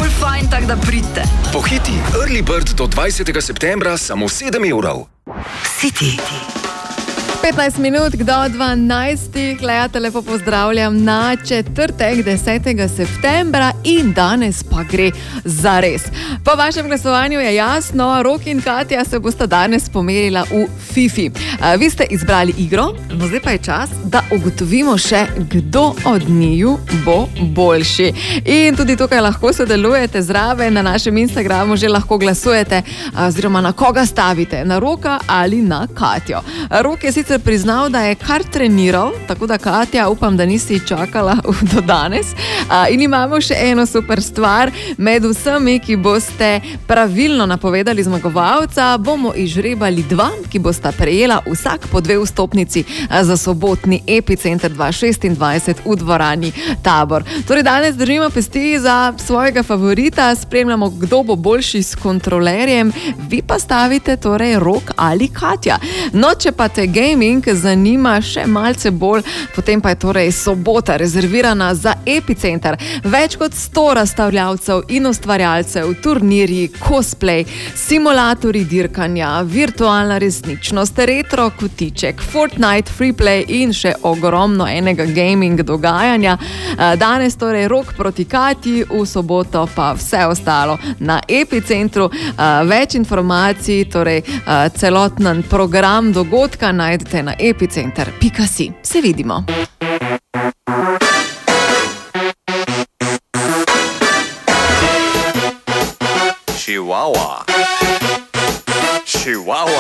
ful fajn, tak da pridite. Pohiti Early Bird do 20. septembra samo 7 €. City. 15 minut do 12. Lejate, lepo pozdravljam na četrtek 10. septembra in danes pa gre za res. Po vašem glasovanju je jasno, Rok in Katja se bosta danes pomerila v Fifi. Vi ste izbrali igro, no zdaj pa je čas, da ugotovimo še, kdo od njiju bo boljši. In tudi tukaj lahko sodelujete zraven, na našem Instagramu že lahko glasujete, oziroma na koga stavite, na Roka ali na Katjo. Rok je sicer priznal, da je kar treniral, tako da Katja, upam, da nisi čakala do danes. In imamo še eno super stvar. Med vsemi, ki boste pravilno napovedali zmagovalca, bomo izžrebali dva, ki bosta prejela vsak po 2 vstopnici za sobotni Epicenter 2026 v dvorani Tabor. Torej danes držimo pesti za svojega favorita, spremljamo, kdo bo boljši s kontrolerjem, vi pa stavite torej Rok ali Katja. No, če pa te gaming zanima še malce bolj, potem pa je torej sobota rezervirana za Epicenter. Več kot 100 razstavljavcev in ustvarjalcev, turnirji, cosplay, simulatorji dirkanja, virtualna resničnost, retro kotiček, Fortnite, freeplay in še ogromno enega gaming dogajanja. Danes torej Rok proti Katji, v soboto pa vse ostalo na Epicentru. Več informacij, torej celoten program dogodka najdete na epicenter.si. Se vidimo. Chihuahua. Chihuahua.